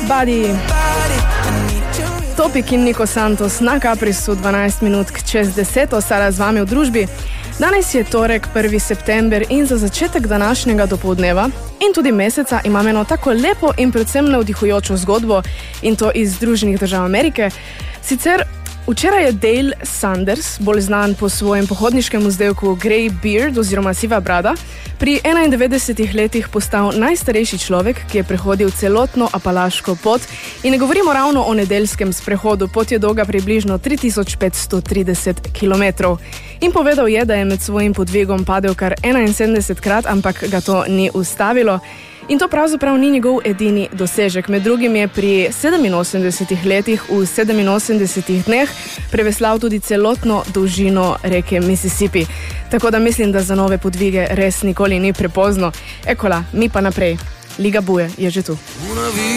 Body. Topik in Niko Santos na Caprisu 12 minut čez 10, ostala z vami v družbi. Danes je torek, 1. september in za začetek današnjega dopoldneva in tudi meseca imam eno tako lepo in predvsem navdihujočo zgodbo in to iz Združenih držav Amerike. Sicer včeraj je Dale Sanders, bolj znan po svojem pohodniškem vzdevku Grey Beard oziroma Siva brada, pri 91 letih postal najstarejši človek, ki je prehodil celotno Apalaško pot in ne govorimo ravno o nedeljskem sprehodu, pot je dolga približno 3530 km. In povedal je, da je med svojim podvigom padel kar 71krat, ampak ga to ni ustavilo. In to pravzaprav ni njegov edini dosežek. Med drugim je pri 87 letih v 87 dneh preveslal tudi celotno dolžino reke Mississippi. Tako da mislim, da za nove podvige res nikoli ni prepozno. Ekola, mi pa naprej. Liga Buje je že tu.